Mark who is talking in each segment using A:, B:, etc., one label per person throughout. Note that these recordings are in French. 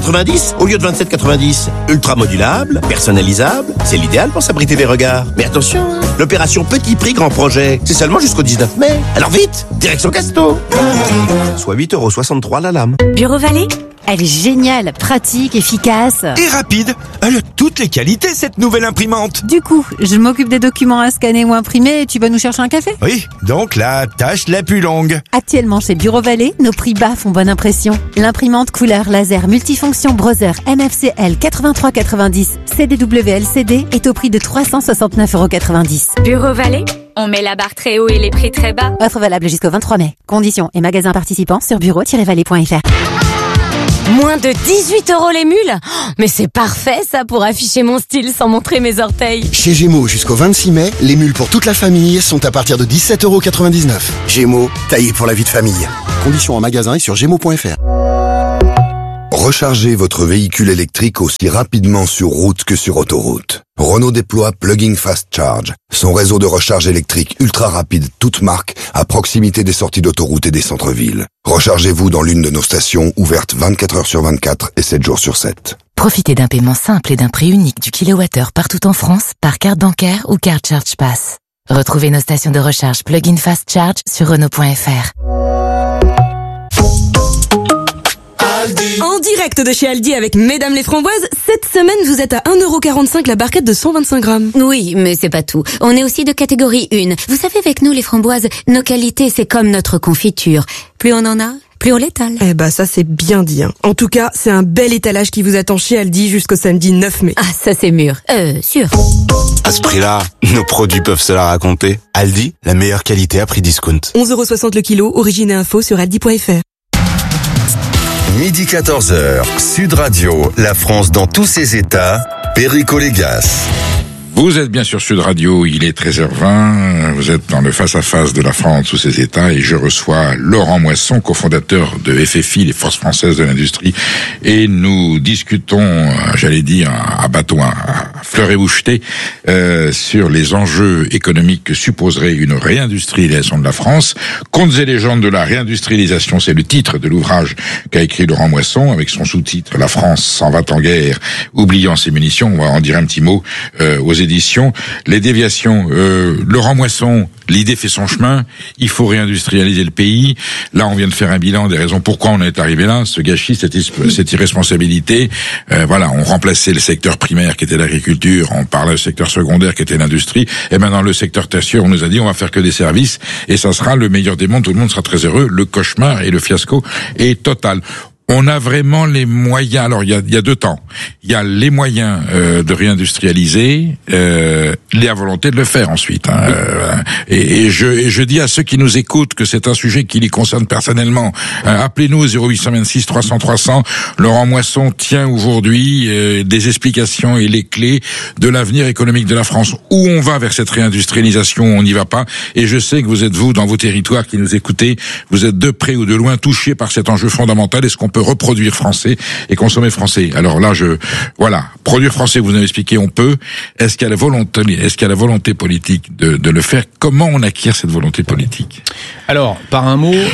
A: 19,90 au lieu de 27,90. Ultra modulable, personnalisable, c'est l'idéal pour s'abriter des regards. Mais attention, l'opération petit prix grand projet, c'est seulement jusqu'au 19 mai. Alors vite, direction Casto. Soit 8,63 € la lame.
B: Bureau Vallée, elle est géniale, pratique, efficace.
C: Et rapide. Elle a toutes les qualités, cette nouvelle imprimante.
B: Du coup, je m'occupe des documents à scanner ou imprimer et tu vas nous chercher un café?
C: Oui, donc la tâche la plus longue.
B: Actuellement chez Bureau Vallée, nos prix bas font bonne impression. L'imprimante couleur laser multifonction Brother MFCL 8390 CDW-LCD est au prix de 369,90 €.
D: Bureau Vallée, on met la barre très haut et les prix très bas.
B: Offre valable jusqu'au 23 mai. Conditions et magasins participants sur bureau-vallée.fr.
D: Moins de 18 € les mules? Oh, mais c'est parfait ça pour afficher mon style sans montrer mes orteils.
E: Chez Gémeaux, jusqu'au 26 mai, les mules pour toute la famille sont à partir de 17,99 €. Gémeaux, taillé pour la vie de famille. Conditions en magasin et sur gémeaux.fr.
F: Rechargez votre véhicule électrique aussi rapidement sur route que sur autoroute. Renault déploie Plug-in Fast Charge, son réseau de recharge électrique ultra rapide toute marque à proximité des sorties d'autoroute et des centres-villes. Rechargez-vous dans l'une de nos stations ouvertes 24 heures sur 24 et 7 jours sur 7.
G: Profitez d'un paiement simple et d'un prix unique du kilowattheure partout en France par carte bancaire ou carte Charge Pass. Retrouvez nos stations de recharge Plug-in Fast Charge sur Renault.fr.
H: En direct de chez Aldi avec Mesdames les Framboises, cette semaine vous êtes à 1,45 € la barquette de 125 grammes.
I: Oui, mais c'est pas tout. On est aussi de catégorie 1. Vous savez, avec nous les framboises, nos qualités c'est comme notre confiture. Plus on en a, plus on l'étale.
H: Eh bah ça c'est bien dit. Hein. En tout cas, c'est un bel étalage qui vous attend chez Aldi jusqu'au samedi 9 mai.
I: Ah, ça c'est mûr. Sûr.
C: À ce prix-là, nos produits peuvent se la raconter. Aldi, la meilleure qualité à prix discount.
H: 11,60 € le kilo, origine et info sur aldi.fr.
J: Midi 14h, Sud Radio, la France dans tous ses états, Perico Légas.
K: Vous êtes bien sur Sud Radio, il est 13h20, vous êtes dans le face-à-face de la France sous ses états et je reçois Laurent Moisson, cofondateur de FFI, les Forces Françaises de l'Industrie, et nous discutons, j'allais dire, à bâton, à fleur et boucheté, sur les enjeux économiques que supposerait une réindustrialisation de la France. Contes et légendes de la réindustrialisation, c'est le titre de l'ouvrage qu'a écrit Laurent Moisson, avec son sous-titre « La France s'en va en guerre, oubliant ses munitions ». On va en dire un petit mot aux éditions. Les déviations, Laurent Moisson, l'idée fait son chemin, il faut réindustrialiser le pays. Là, on vient de faire un bilan des raisons pourquoi on est arrivé là, ce gâchis, cette irresponsabilité. Voilà, on remplaçait le secteur primaire qui était l'agriculture, on parlait du secteur secondaire qui était l'industrie, et maintenant le secteur tertiaire, on nous a dit on va faire que des services, et ça sera le meilleur des mondes, tout le monde sera très heureux, le cauchemar et le fiasco est total. On a vraiment les moyens. Alors il y a deux temps. Il y a les moyens de réindustrialiser, la volonté de le faire ensuite. Et je dis à ceux qui nous écoutent que c'est un sujet qui les concerne personnellement. Appelez-nous au 0826 300 300. Laurent Moisson tient aujourd'hui des explications et les clés de l'avenir économique de la France. Où on va vers cette réindustrialisation, on n'y va pas. Et je sais que vous êtes, vous, dans vos territoires qui nous écoutez, vous êtes de près ou de loin touchés par cet enjeu fondamental. Est-ce qu'on peut reproduire français et consommer français? Alors là, voilà, produire français, vous avez expliqué, on peut. Est-ce qu'il y a la volonté politique de le faire? Comment on acquiert cette volonté politique?
L: Alors, par un mot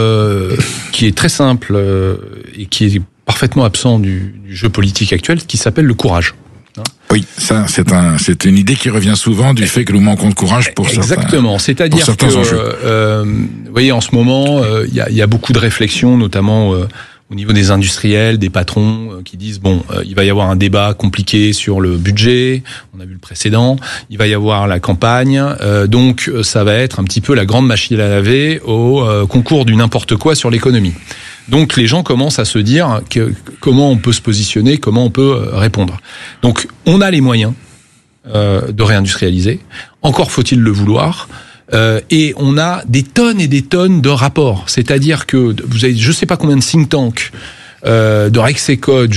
L: qui est très simple et qui est parfaitement absent du jeu politique actuel, qui s'appelle le courage.
K: Oui, ça, c'est une idée qui revient souvent du fait que nous manquons de courage pour certains.
L: Exactement. C'est-à-dire que, vous voyez, en ce moment, il y a beaucoup de réflexions, notamment au niveau des industriels, des patrons qui disent il va y avoir un débat compliqué sur le budget, on a vu le précédent, il va y avoir la campagne, donc ça va être un petit peu la grande machine à laver au concours du n'importe quoi sur l'économie. Donc les gens commencent à se dire comment on peut se positionner, comment on peut répondre. Donc on a les moyens de réindustrialiser, encore faut-il le vouloir. Et on a des tonnes et des tonnes de rapports. C'est-à-dire que vous avez, je sais pas combien de think tanks, de Rexecode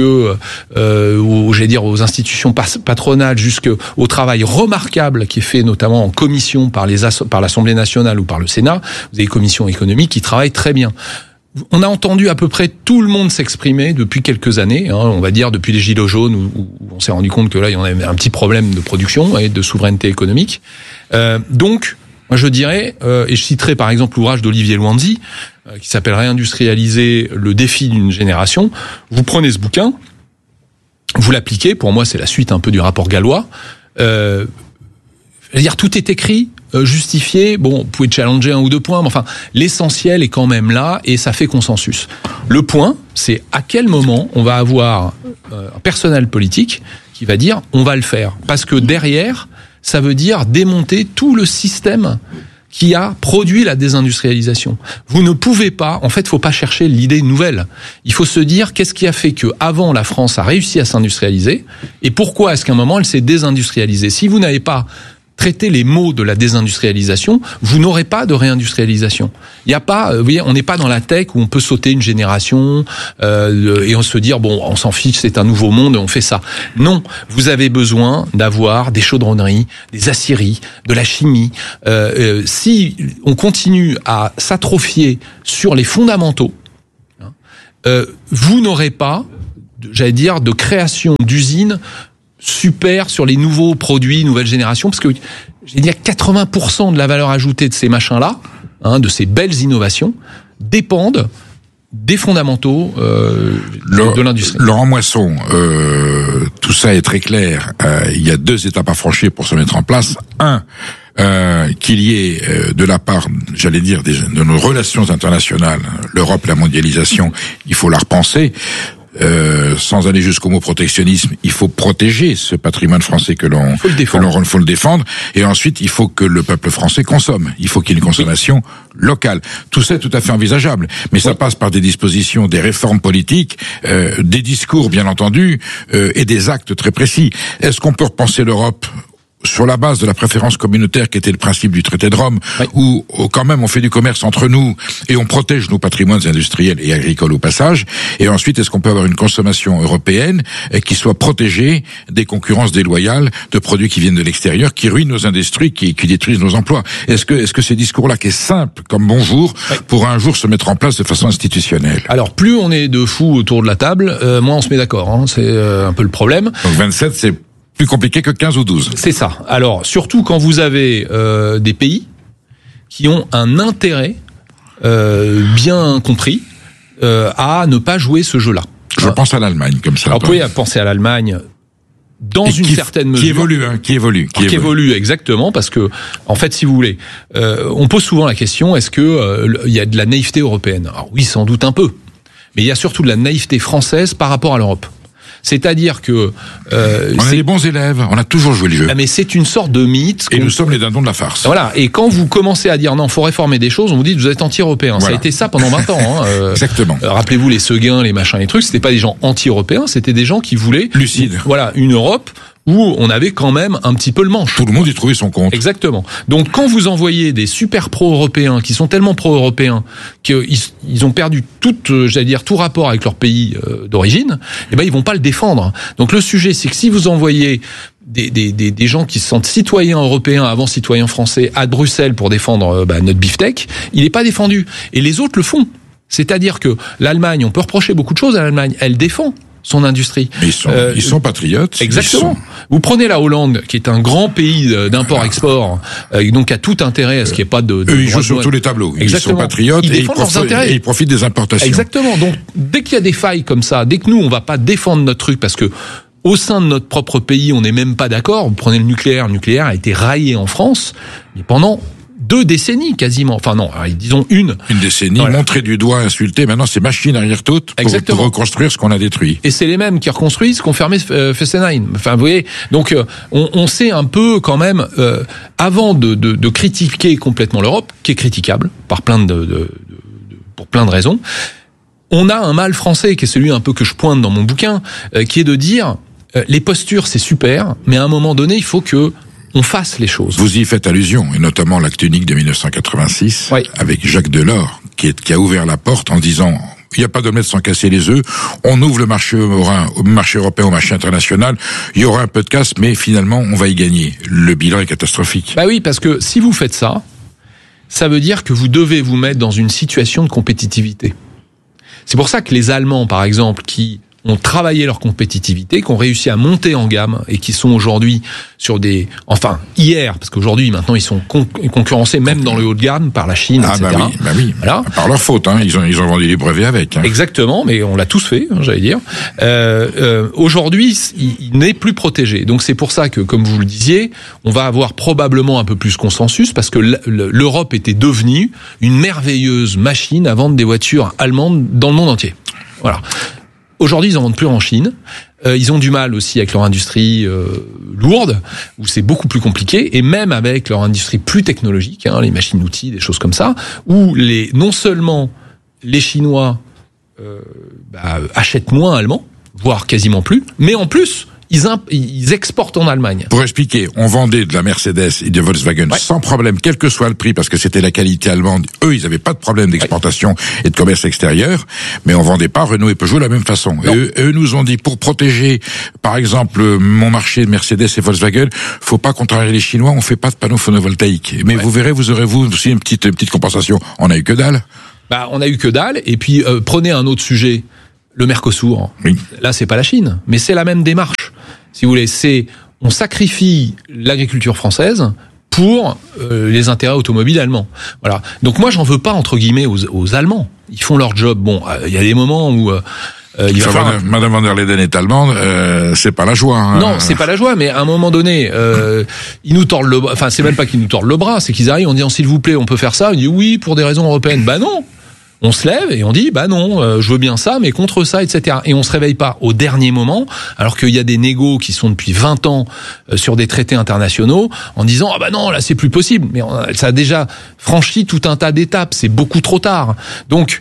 L: aux institutions patronales, jusqu'au travail remarquable qui est fait notamment en commission par l'Assemblée nationale ou par le Sénat. Vous avez des commissions économiques qui travaillent très bien. On a entendu à peu près tout le monde s'exprimer depuis quelques années, on va dire depuis les Gilets jaunes, où on s'est rendu compte que là, il y en avait un petit problème de production et de souveraineté économique. Donc, Moi, je dirais, et je citerai par exemple l'ouvrage d'Olivier Luanzi, qui s'appelle Réindustrialiser, le défi d'une génération. Vous prenez ce bouquin, vous l'appliquez. Pour moi, c'est la suite un peu du rapport Gallois. C'est-à-dire, tout est écrit, justifié. Bon, vous pouvez challenger 1 ou 2 points, mais enfin, l'essentiel est quand même là et ça fait consensus. Le point, c'est à quel moment on va avoir un personnel politique qui va dire on va le faire. Parce que derrière, ça veut dire démonter tout le système qui a produit la désindustrialisation. Vous ne pouvez pas, en fait, faut pas chercher l'idée nouvelle. Il faut se dire qu'est-ce qui a fait que avant la France a réussi à s'industrialiser et pourquoi est-ce qu'à un moment elle s'est désindustrialisée. Si vous n'avez pas traité les mots de la désindustrialisation, vous n'aurez pas de réindustrialisation. Il n'y a pas, vous voyez, on n'est pas dans la tech où on peut sauter une génération et on se dire bon, on s'en fiche, c'est un nouveau monde, on fait ça. Non, vous avez besoin d'avoir des chaudronneries, des aciéries, de la chimie. Si on continue à s'atrophier sur les fondamentaux, vous n'aurez pas, j'allais dire, de création d'usines super sur les nouveaux produits, nouvelle génération, parce que j'ai dit 80% de la valeur ajoutée de ces machins-là, de ces belles innovations, dépendent des fondamentaux de l'industrie.
K: Laurent Moisson, tout ça est très clair. Il y a 2 étapes à franchir pour se mettre en place. Qu'il y ait de la part, j'allais dire, de nos relations internationales, l'Europe, la mondialisation, il faut la repenser. Sans aller jusqu'au mot protectionnisme, il faut protéger ce patrimoine français faut le défendre. Et ensuite, il faut que le peuple français consomme. Il faut qu'il y ait une consommation locale. Tout ça est tout à fait envisageable. Mais ça passe par des dispositions, des réformes politiques, des discours, bien entendu, et des actes très précis. Est-ce qu'on peut repenser l'Europe sur la base de la préférence communautaire qui était le principe du traité de Rome, où quand même on fait du commerce entre nous et on protège nos patrimoines industriels et agricoles au passage, et ensuite est-ce qu'on peut avoir une consommation européenne qui soit protégée des concurrences déloyales de produits qui viennent de l'extérieur, qui ruinent nos industries, qui détruisent nos emplois. Est-ce que ces discours-là, qui est simple comme bonjour, pourra un jour se mettre en place de façon institutionnelle?
L: Alors plus on est de fous autour de la table, moins on se met d'accord, c'est un peu le problème.
K: Donc 27, c'est plus compliqué que 15 ou 12.
L: C'est ça. Alors, surtout quand vous avez des pays qui ont un intérêt bien compris à ne pas jouer ce jeu-là.
K: Je pense à l'Allemagne, comme ça.
L: Alors, vous pouvez penser à l'Allemagne dans une certaine mesure.
K: Qui évolue,
L: exactement, parce que, en fait, si vous voulez, on pose souvent la question, est-ce que il y a de la naïveté européenne? Alors oui, sans doute un peu. Mais il y a surtout de la naïveté française par rapport à l'Europe. C'est-à-dire que
K: on a des bons élèves, on a toujours joué le jeu.
L: Mais c'est une sorte de mythe.
K: Et nous sommes les dindons de la farce.
L: Voilà. Et quand vous commencez à dire non, faut réformer des choses, on vous dit vous êtes anti-européen. Voilà. Ça a été ça pendant 20 ans.
K: Exactement.
L: Rappelez-vous les Seguin, les machins, les trucs. C'était pas des gens anti-européens, c'était des gens qui voulaient
K: lucide.
L: Voilà, une Europe où on avait quand même un petit peu le manche.
K: Tout le monde y trouvait son compte.
L: Exactement. Donc quand vous envoyez des super pro-européens qui sont tellement pro-européens qu'ils ont perdu tout rapport avec leur pays d'origine, eh ben ils vont pas le défendre. Donc le sujet, c'est que si vous envoyez des gens qui se sentent citoyens européens avant citoyens français à Bruxelles pour défendre notre beefsteak, il n'est pas défendu. Et les autres le font. C'est-à-dire que l'Allemagne, on peut reprocher beaucoup de choses à l'Allemagne, elle défend son industrie.
K: Ils sont patriotes.
L: Exactement. Vous prenez la Hollande, qui est un grand pays d'import-export, donc a tout intérêt à ce qu'il n'y ait pas de
K: eux, ils jouent sur tous les tableaux.
L: Exactement.
K: Ils sont patriotes et ils profitent des importations.
L: Exactement. Donc, dès qu'il y a des failles comme ça, dès que nous, on va pas défendre notre truc parce que au sein de notre propre pays, on n'est même pas d'accord. Vous prenez le nucléaire a été raillé en France, mais pendant 2 décennies quasiment. Enfin non, disons une
K: décennie, voilà. Montré du doigt, insulté. Maintenant, c'est machine arrière toute pour reconstruire ce qu'on a détruit.
L: Et c'est les mêmes qui reconstruisent ce qu'ont fermé Fessenheim. Enfin, vous voyez, donc on sait un peu quand même, avant de critiquer complètement l'Europe, qui est critiquable par pour plein de raisons, on a un mal français qui est celui un peu que je pointe dans mon bouquin, qui est de dire les postures c'est super, mais à un moment donné il faut que on fasse les choses.
K: Vous y faites allusion, et notamment l'acte unique de 1986, avec Jacques Delors, qui a ouvert la porte en disant il n'y a pas d'omelette sans casser les œufs, on ouvre le marché européen au marché international, il y aura un peu de casse, mais finalement on va y gagner. Le bilan est catastrophique.
L: Bah oui, parce que si vous faites ça, ça veut dire que vous devez vous mettre dans une situation de compétitivité. C'est pour ça que les Allemands, par exemple, qui ont travaillé leur compétitivité, qui ont réussi à monter en gamme et qui sont aujourd'hui sur hier, parce qu'aujourd'hui, maintenant, ils sont concurrencés même dans le haut de gamme par la Chine, etc.
K: Bah oui. Voilà. Par leur faute, ils ont vendu les brevets avec.
L: Exactement, mais on l'a tous fait, j'allais dire. Aujourd'hui, il n'est plus protégé. Donc c'est pour ça que, comme vous le disiez, on va avoir probablement un peu plus consensus, parce que l'Europe était devenue une merveilleuse machine à vendre des voitures allemandes dans le monde entier. Voilà. Aujourd'hui, ils en vendent plus en Chine. Ils ont du mal aussi avec leur industrie lourde, où c'est beaucoup plus compliqué, et même avec leur industrie plus technologique, les machines-outils, des choses comme ça, où non seulement les Chinois achètent moins allemand, voire quasiment plus, mais en plus ils exportent en Allemagne.
K: Pour expliquer, on vendait de la Mercedes et de Volkswagen sans problème, quel que soit le prix, parce que c'était la qualité allemande. Eux, ils n'avaient pas de problème d'exportation et de commerce extérieur, mais on vendait pas Renault et Peugeot de la même façon. Et eux nous ont dit, pour protéger, par exemple, mon marché de Mercedes et Volkswagen, faut pas contrarier les Chinois, on fait pas de panneaux photovoltaïques. Mais vous verrez, vous aurez aussi une petite compensation. On a eu que dalle.
L: On a eu que dalle. Et puis, prenez un autre sujet. Le Mercosur. Oui. Là, c'est pas la Chine, mais c'est la même démarche. Si vous voulez, on sacrifie l'agriculture française pour les intérêts automobiles allemands. Voilà. Donc moi, j'en veux pas entre guillemets aux Allemands. Ils font leur job. Bon, il y a des moments où
K: Madame van der Leyden est allemande, c'est pas la joie.
L: Non, c'est pas la joie, mais à un moment donné, ils nous tordent le bras. Enfin, c'est même pas qu'ils nous tordent le bras, c'est qu'ils arrivent en disant s'il vous plaît, on peut faire ça. On dit oui pour des raisons européennes. Non. On se lève et on dit non, je veux bien ça, mais contre ça, etc. Et on se réveille pas au dernier moment, alors qu'il y a des négos qui sont depuis 20 ans sur des traités internationaux, en disant non, là c'est plus possible. Mais ça a déjà franchi tout un tas d'étapes, c'est beaucoup trop tard. Donc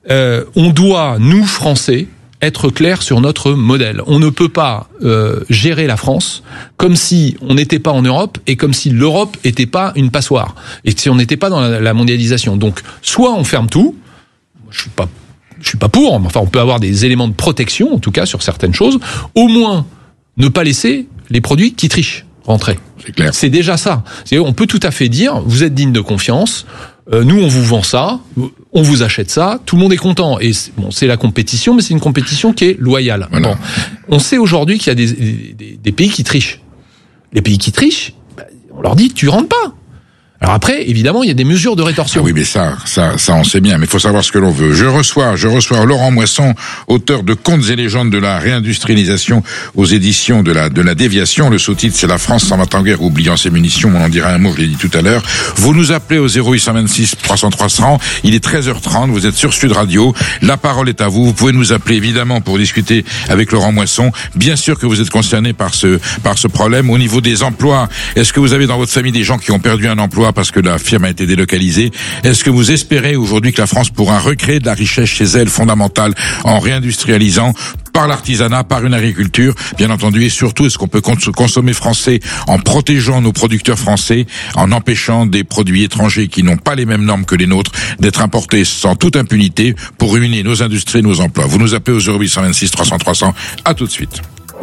L: on doit, nous Français, être clair sur notre modèle. On ne peut pas gérer la France comme si on n'était pas en Europe et comme si l'Europe n'était pas une passoire et si on n'était pas dans la mondialisation. Donc soit on ferme tout. Je suis pas pour, mais enfin on peut avoir des éléments de protection en tout cas sur certaines choses, au moins ne pas laisser les produits qui trichent rentrer.
K: C'est clair.
L: C'est déjà ça. On peut tout à fait dire vous êtes digne de confiance, nous on vous vend ça, on vous achète ça, tout le monde est content et c'est la compétition, mais c'est une compétition qui est loyale. Voilà. Bon. On sait aujourd'hui qu'il y a des pays qui trichent. Les pays qui trichent, on leur dit tu rentres pas. Alors après, évidemment, il y a des mesures de rétorsion.
K: Oui, mais ça, on sait bien. Mais il faut savoir ce que l'on veut. Je reçois Laurent Moisson, auteur de Contes et légendes de la réindustrialisation aux éditions de la déviation. Le sous-titre, c'est La France s'en va en guerre, oubliant ses munitions. On en dira un mot, je l'ai dit tout à l'heure. Vous nous appelez au 0826 300 300. Il est 13h30. Vous êtes sur Sud Radio. La parole est à vous. Vous pouvez nous appeler, évidemment, pour discuter avec Laurent Moisson. Bien sûr que vous êtes concerné par ce problème. Au niveau des emplois, est-ce que vous avez dans votre famille des gens qui ont perdu un emploi parce que la firme a été délocalisée? Est-ce que vous espérez aujourd'hui que la France pourra recréer de la richesse chez elle fondamentale en réindustrialisant par l'artisanat, par une agriculture, bien entendu, et surtout, est-ce qu'on peut consommer français en protégeant nos producteurs français, en empêchant des produits étrangers qui n'ont pas les mêmes normes que les nôtres d'être importés sans toute impunité pour ruiner nos industries et nos emplois? Vous nous appelez au 0826 300 300. À tout de suite.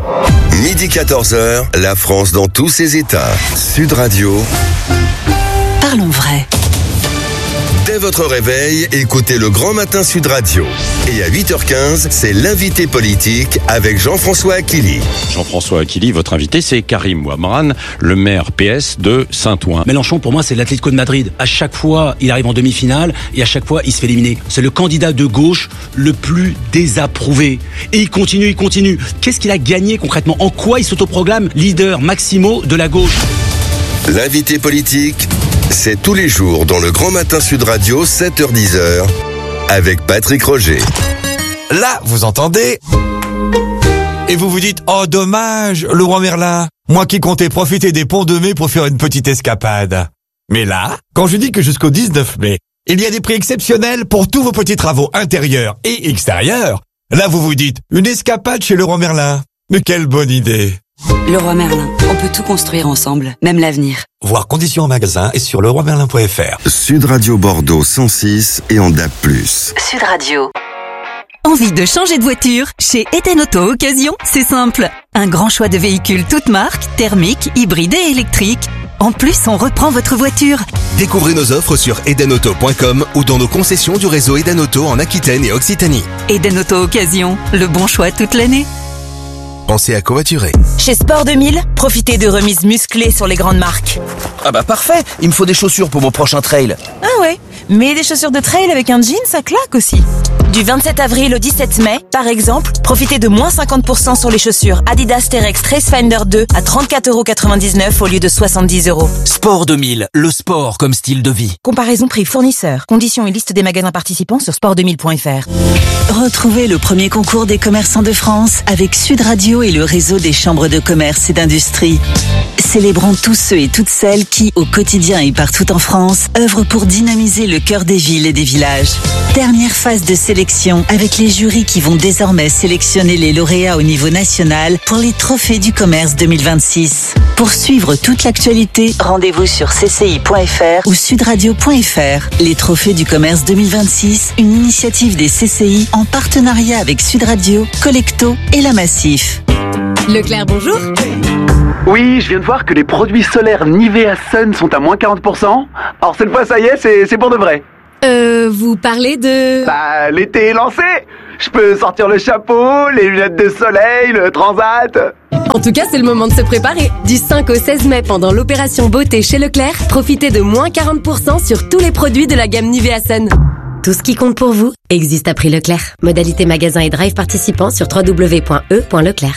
J: Midi 14h, la France dans tous ses états. Sud Radio.
B: Parlons vrai.
J: Dès votre réveil, écoutez le Grand Matin Sud Radio. Et à 8h15, c'est l'invité politique avec Jean-François Akili.
M: Jean-François Akili, votre invité, c'est Karim Ouamran, le maire PS de Saint-Ouen.
N: Mélenchon, pour moi, c'est l'Atlético de Madrid. À chaque fois, il arrive en demi-finale et à chaque fois, il se fait éliminer. C'est le candidat de gauche le plus désapprouvé. Et il continue. Qu'est-ce qu'il a gagné concrètement? En quoi il s'autoproclame leader maximo de la gauche?
J: L'invité politique, c'est tous les jours dans le Grand Matin Sud Radio, 7h-10h, avec Patrick Roger.
O: Là, vous entendez? Et vous vous dites, oh dommage, le roi Merlin, moi qui comptais profiter des ponts de mai pour faire une petite escapade. Mais là, quand je dis que jusqu'au 19 mai, il y a des prix exceptionnels pour tous vos petits travaux intérieurs et extérieurs, là vous vous dites, une escapade chez le roi Merlin. Mais quelle bonne idée!
P: Leroy Merlin, on peut tout construire ensemble, même l'avenir.
O: Voir conditions en magasin et sur leroymerlin.fr.
J: Sud Radio Bordeaux 106 et en DAB+.
P: Sud Radio.
B: Envie de changer de voiture? Chez Eten Auto Occasion, c'est simple. Un grand choix de véhicules toutes marques, thermiques, hybrides et électriques.
Q: En plus, on reprend votre voiture.
R: Découvrez nos offres sur edenauto.com ou dans nos concessions du réseau Eden Auto en Aquitaine et Occitanie.
Q: Eden Auto Occasion, le bon choix toute l'année.
R: Pensez à covoiturer.
S: Chez Sport 2000, profitez de remises musclées sur les grandes marques.
T: Ah bah parfait, il me faut des chaussures pour mon prochain trail.
S: Ah ouais, mais des chaussures de trail avec un jean, ça claque aussi. Du 27 avril au 17 mai, par exemple, profitez de moins 50% sur les chaussures Adidas Terex Tracefinder 2 à 34,99€ au lieu de 70€.
T: Sport 2000, le sport comme style de vie.
S: Comparaison prix fournisseur. Conditions et liste des magasins participants sur sport2000.fr.
Q: Retrouvez le premier concours des commerçants de France avec Sud Radio et le réseau des chambres de commerce et d'industrie. Célébrons tous ceux et toutes celles qui, au quotidien et partout en France, œuvrent pour dynamiser le cœur des villes et des villages. Dernière phase de sélection avec les jurys qui vont désormais sélectionner les lauréats au niveau national pour les trophées du commerce 2026. Pour suivre toute l'actualité, rendez-vous sur cci.fr ou sudradio.fr. Les trophées du commerce 2026, une initiative des CCI en partenariat avec Sud Radio, Collecto et La Massif.
H: Leclerc, bonjour.
U: Oui, je viens de voir que les produits solaires Nivea Sun sont à moins 40%. Alors cette fois, ça y est, c'est pour de vrai.
H: Vous parlez de...
U: Bah, l'été est lancé. Je peux sortir le chapeau, les lunettes de soleil, le transat.
H: En tout cas, c'est le moment de se préparer. Du 5 au 16 mai, pendant l'opération beauté chez Leclerc, profitez de moins 40% sur tous les produits de la gamme Nivea Sun.
D: Tout ce qui compte pour vous existe à prix Leclerc. Modalité magasin et drive participants sur www.e.leclerc.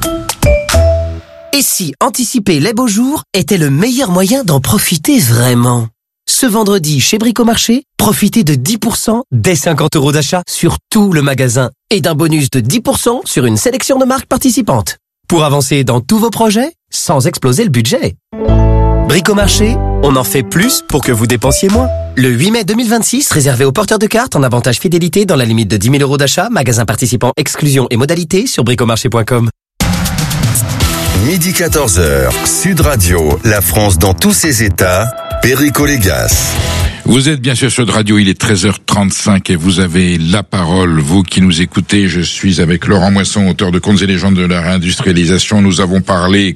T: Et si anticiper les beaux jours était le meilleur moyen d'en profiter vraiment? Ce vendredi, chez Bricomarché, profitez de 10% dès 50€ d'achat sur tout le magasin et d'un bonus de 10% sur une sélection de marques participantes. Pour avancer dans tous vos projets, sans exploser le budget. Bricomarché, on en fait plus pour que vous dépensiez moins. Le 8 mai 2026, réservé aux porteurs de cartes en avantage fidélité dans la limite de 10 000€ d'achat, magasin participant, exclusion et modalités sur bricomarché.com.
J: Midi 14h, Sud Radio, la France dans tous ses états, Perico Légas.
K: Vous êtes bien sûr sur Radio, il est 13h35 et vous avez la parole, vous qui nous écoutez. Je suis avec Laurent Moisson, auteur de Contes et légendes de la réindustrialisation. Nous avons parlé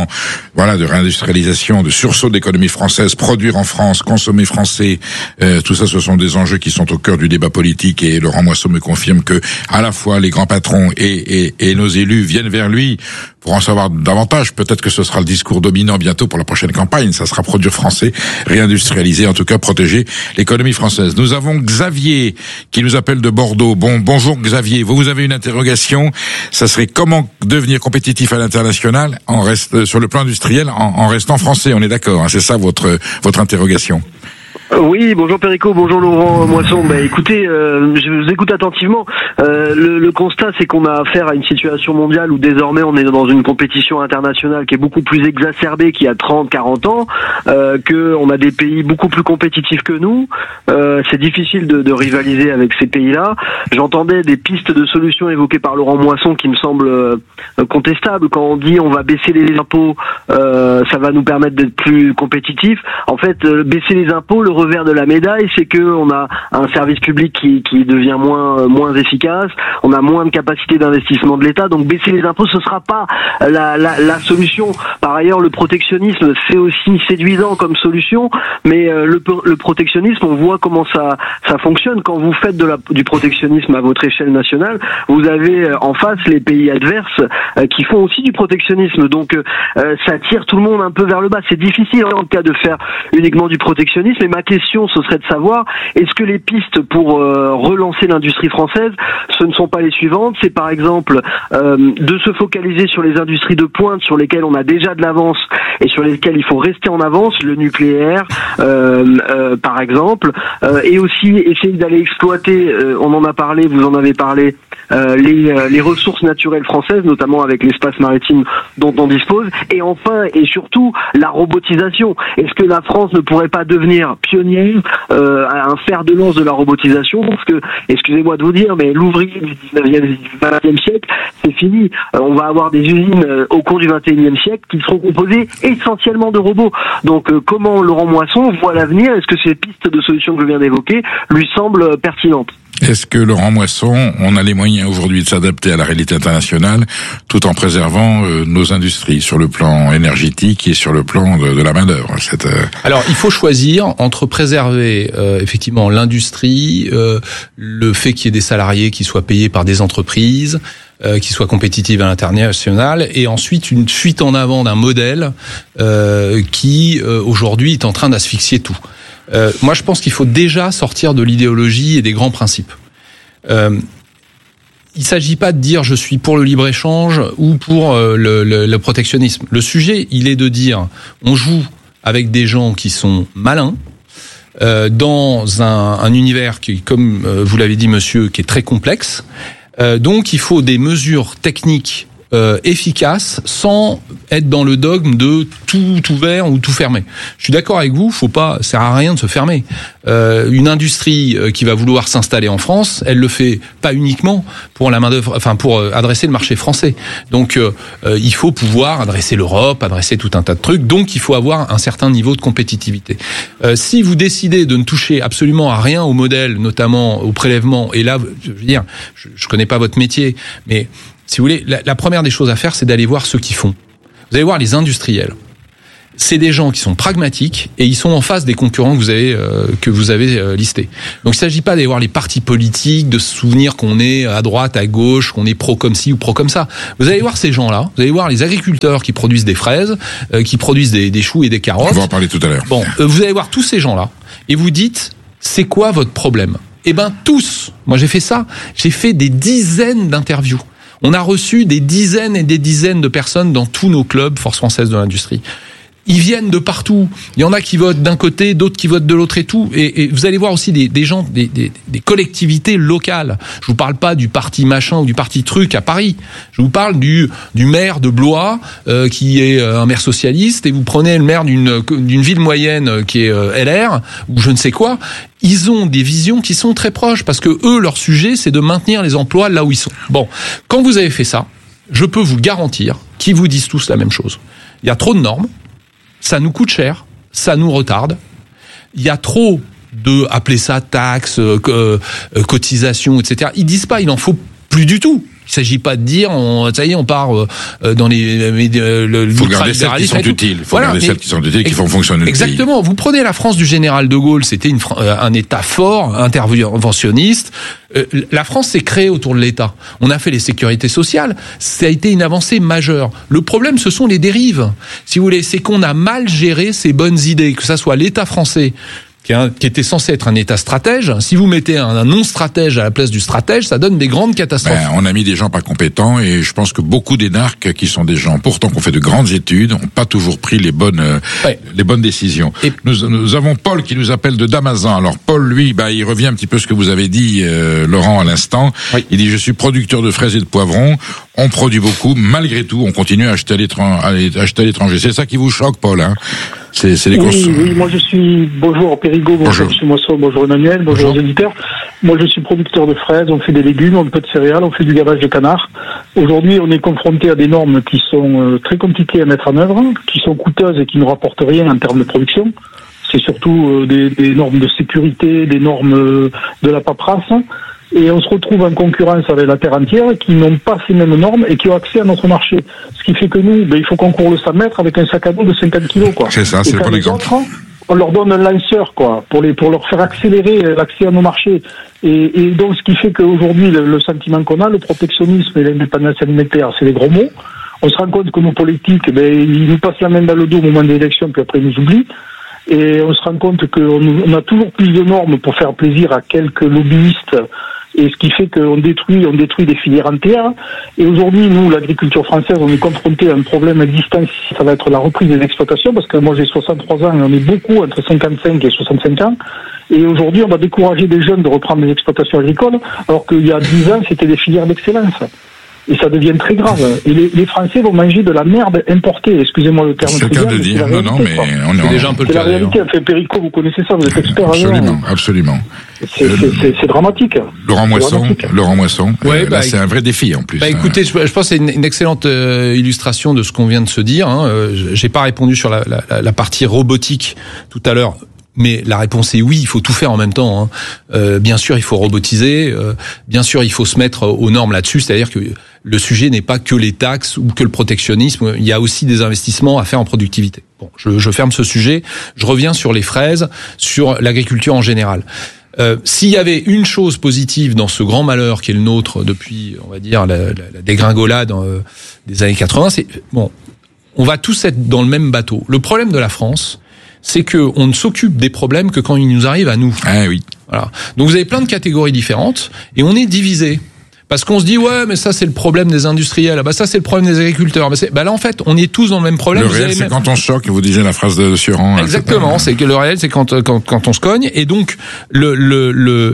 K: de réindustrialisation, de sursaut de l'économie française, produire en France, consommer français. Tout ça, ce sont des enjeux qui sont au cœur du débat politique et Laurent Moisson me confirme que à la fois les grands patrons et nos élus viennent vers lui pour en savoir davantage. Peut-être que ce sera le discours dominant bientôt pour la prochaine campagne. Ça sera produire français, réindustrialiser, en tout cas protéger l'économie française. Nous avons Xavier qui nous appelle de Bordeaux. Bonjour Xavier. Vous avez une interrogation. Ça serait comment devenir compétitif à l'international sur le plan industriel en restant français. On est d'accord, hein, c'est ça votre interrogation.
U: Oui, bonjour Perico, bonjour Laurent Moisson. Écoutez, je vous écoute attentivement. Le constat, c'est qu'on a affaire à une situation mondiale où désormais on est dans une compétition internationale qui est beaucoup plus exacerbée qu'il y a 30-40 ans, que on a des pays beaucoup plus compétitifs que nous. C'est difficile de rivaliser avec ces pays-là. J'entendais des pistes de solutions évoquées par Laurent Moisson qui me semblent contestables. Quand on dit on va baisser les impôts, ça va nous permettre d'être plus compétitifs. En fait, baisser les impôts, le revers de la médaille, c'est que on a un service public qui devient moins efficace, on a moins de capacité d'investissement de l'État, donc baisser les impôts, ce sera pas la solution. Par ailleurs, le protectionnisme, c'est aussi séduisant comme solution, mais le protectionnisme, on voit comment ça fonctionne. Quand vous faites du protectionnisme à votre échelle nationale, vous avez en face les pays adverses qui font aussi du protectionnisme, donc ça tire tout le monde un peu vers le bas. C'est difficile en tout cas de faire uniquement du protectionnisme, et ma question, ce serait de savoir, est-ce que les pistes pour relancer l'industrie française, ce ne sont pas les suivantes? C'est par exemple de se focaliser sur les industries de pointe sur lesquelles on a déjà de l'avance et sur lesquelles il faut rester en avance, le nucléaire par exemple, et aussi essayer d'aller exploiter, on en a parlé, vous en avez parlé, les ressources naturelles françaises, notamment avec l'espace maritime dont on dispose, et enfin et surtout la robotisation. Est-ce que la France ne pourrait pas devenir pionnière, un fer de lance de la robotisation? Parce que, excusez-moi de vous dire, mais l'ouvrier du 19e, du 20e siècle, c'est fini. On va avoir des usines au cours du 21e siècle qui seront composées essentiellement de robots. Donc comment Laurent Moisson voit l'avenir? Est-ce que ces pistes de solutions que je viens d'évoquer lui semblent pertinentes?
K: Est-ce que, Laurent Moisson, on a les moyens aujourd'hui de s'adapter à la réalité internationale tout en préservant nos industries sur le plan énergétique et sur le plan de la main-d'œuvre?
L: Alors, il faut choisir entre préserver effectivement l'industrie, le fait qu'il y ait des salariés qui soient payés par des entreprises, qui soient compétitives à l'international, et ensuite une fuite en avant d'un modèle qui aujourd'hui est en train d'asphyxier tout. Moi, je pense qu'il faut déjà sortir de l'idéologie et des grands principes. Il s'agit pas de dire je suis pour le libre-échange ou pour le protectionnisme. Le sujet, il est de dire on joue avec des gens qui sont malins dans un univers qui, comme vous l'avez dit, monsieur, qui est très complexe. Donc, il faut des mesures techniques efficace sans être dans le dogme de tout ouvert ou tout fermé. Je suis d'accord avec vous, ça sert à rien de se fermer. Une industrie qui va vouloir s'installer en France, elle le fait pas uniquement pour la main-d'œuvre, pour adresser le marché français. Donc il faut pouvoir adresser l'Europe, adresser tout un tas de trucs. Donc il faut avoir un certain niveau de compétitivité. Si vous décidez de ne toucher absolument à rien au modèle, notamment au prélèvement, et là, je veux dire, je connais pas votre métier, mais si vous voulez, la première des choses à faire, c'est d'aller voir ceux qui font. Vous allez voir les industriels. C'est des gens qui sont pragmatiques et ils sont en face des concurrents que vous avez listés. Donc il ne s'agit pas d'aller voir les partis politiques, de se souvenir qu'on est à droite, à gauche, qu'on est pro comme ci ou pro comme ça. Vous allez voir ces gens-là, vous allez voir les agriculteurs qui produisent des fraises, qui produisent des choux et des carottes.
K: On va en parler tout à l'heure.
L: Bon, vous allez voir tous ces gens-là et vous dites, c'est quoi votre problème ? Eh ben tous. Moi j'ai fait ça. J'ai fait des dizaines d'interviews. On a reçu des dizaines et des dizaines de personnes dans tous nos clubs Force française de l'industrie. Ils viennent de partout. Il y en a qui votent d'un côté, d'autres qui votent de l'autre et tout. Et vous allez voir aussi des gens, des collectivités locales. Je vous parle pas du parti machin ou du parti truc à Paris. Je vous parle du maire de Blois, qui est un maire socialiste, et vous prenez le maire d'une ville moyenne qui est LR, ou je ne sais quoi. Ils ont des visions qui sont très proches, parce que eux, leur sujet, c'est de maintenir les emplois là où ils sont. Bon. Quand vous avez fait ça, je peux vous garantir qu'ils vous disent tous la même chose. Il y a trop de normes. Ça nous coûte cher, ça nous retarde. Il y a trop de, appelez ça taxes, cotisations, etc. Ils disent pas, il en faut plus du tout. Il s'agit pas de dire, ça y est, on part dans le
K: faut garder celles qui sont utiles. Il faut garder celles qui sont utiles, qui font fonctionner le pays.
L: Exactement. Vous prenez la France du général de Gaulle, c'était un État fort, interventionniste. La France s'est créée autour de l'État. On a fait les sécurités sociales. Ça a été une avancée majeure. Le problème, ce sont les dérives. Si vous voulez, c'est qu'on a mal géré ces bonnes idées, que ça soit l'État français, qui était censé être un État stratège. Si vous mettez un non-stratège à la place du stratège, ça donne des grandes catastrophes.
K: On a mis des gens pas compétents, et je pense que beaucoup d'énarques, qui sont des gens pourtant qui ont fait de grandes études, n'ont pas toujours pris les bonnes décisions. Et nous avons Paul qui nous appelle de Damazan. Alors Paul, lui, il revient un petit peu ce que vous avez dit, Laurent, à l'instant. Oui. Il dit, je suis producteur de fraises et de poivrons. On produit beaucoup. Malgré tout, on continue à acheter à l'étranger. C'est ça qui vous choque, Paul, hein? C'est les
A: oui, moi je suis, bonjour Périgo, bonjour M. Moisson, bonjour Emmanuel, bonjour aux éditeurs. Moi je suis producteur de fraises, on fait des légumes, un peu de céréales, on fait du gavage de canard. Aujourd'hui on est confronté à des normes qui sont très compliquées à mettre en œuvre, qui sont coûteuses et qui ne rapportent rien en termes de production. C'est surtout des normes de sécurité, des normes de la paperasse. Et on se retrouve en concurrence avec la terre entière qui n'ont pas ces mêmes normes et qui ont accès à notre marché. Ce qui fait que nous, il faut qu'on court le 100 mètres avec un sac à dos de 50 kilos, quoi.
K: C'est ça, c'est le bon exemple.
A: On leur donne un lanceur, quoi, pour leur faire accélérer l'accès à nos marchés. Et donc, ce qui fait qu'aujourd'hui, le sentiment qu'on a, le protectionnisme et l'indépendance alimentaire, c'est des gros mots. On se rend compte que nos politiques, ils nous passent la main dans le dos au moment des élections, puis après ils nous oublient. Et on se rend compte qu'on a toujours plus de normes pour faire plaisir à quelques lobbyistes. Et ce qui fait qu'on détruit des filières entières. Et aujourd'hui, nous, l'agriculture française, on est confronté à un problème existant. Ça va être la reprise des exploitations, parce que moi, j'ai 63 ans et on est beaucoup entre 55 et 65 ans. Et aujourd'hui, on va décourager des jeunes de reprendre des exploitations agricoles, alors qu'il y a 10 ans, c'était des filières d'excellence. Et ça devient très grave. Et les Français vont manger de la merde importée. Excusez-moi le terme.
K: C'est le cas de dire. Non, mais on est
L: déjà un peu le cas.
A: C'est la réalité. Enfin, Périco, vous connaissez ça, vous êtes expert.
K: Absolument.
A: C'est dramatique.
K: Laurent Moisson. Ouais, c'est un vrai défi en plus.
L: Écoutez, je pense que c'est une excellente illustration de ce qu'on vient de se dire. J'ai pas répondu sur la partie robotique tout à l'heure. mais la réponse est oui, il faut tout faire en même temps. Bien sûr, il faut robotiser. Bien sûr, il faut se mettre aux normes là-dessus. C'est-à-dire que le sujet n'est pas que les taxes ou que le protectionnisme. Il y a aussi des investissements à faire en productivité. Bon, je ferme ce sujet. Je reviens sur les fraises, sur l'agriculture en général. S'il y avait une chose positive dans ce grand malheur qui est le nôtre depuis, on va dire, la dégringolade des années 80, c'est bon. On va tous être dans le même bateau. Le problème de la France, c'est que on ne s'occupe des problèmes que quand ils nous arrivent à nous.
K: Ah oui.
L: Voilà. Donc vous avez plein de catégories différentes et on est divisé. Parce qu'on se dit, ouais, mais ça, c'est le problème des industriels. Bah, ça, c'est le problème des agriculteurs. Bah, là, en fait, on est tous dans le même problème.
K: Le réel, c'est quand on se choque, vous disiez la phrase de Suran.
L: Exactement. C'est que le réel, c'est quand on se cogne. Et donc, même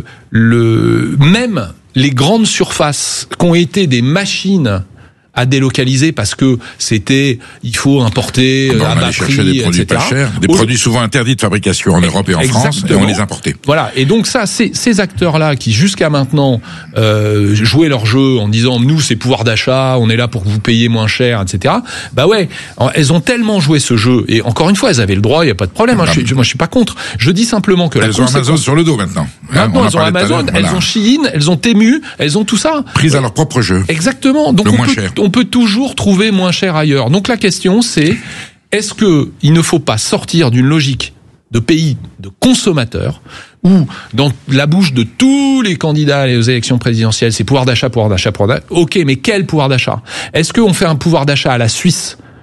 L: les grandes surfaces qui ont été des machines à délocaliser parce que il faut importer à bas prix,
K: des produits
L: etc.
K: pas chers, des produits souvent interdits de fabrication en Europe et en France, et on les importait.
L: Voilà. Et donc ça, ces acteurs-là qui jusqu'à maintenant jouaient leur jeu en disant nous c'est pouvoir d'achat, on est là pour que vous payiez moins cher, etc. Bah ouais, elles ont tellement joué ce jeu et encore une fois elles avaient le droit, il y a pas de problème. Moi je suis pas contre. Je dis simplement que
K: elles ont Amazon sur le dos maintenant.
L: Maintenant elles ont Amazon, elles ont Shein, elles ont Temu, elles ont tout ça.
K: Prises à leur propre jeu.
L: Exactement. Donc on peut toujours trouver moins cher ailleurs. Donc la question c'est, est-ce que il ne faut pas sortir d'une logique de pays de consommateurs où dans la bouche de tous les candidats aux élections présidentielles, c'est pouvoir d'achat. Ok, mais quel pouvoir d'achat? Est-ce qu'on fait un pouvoir d'achat à la Suisse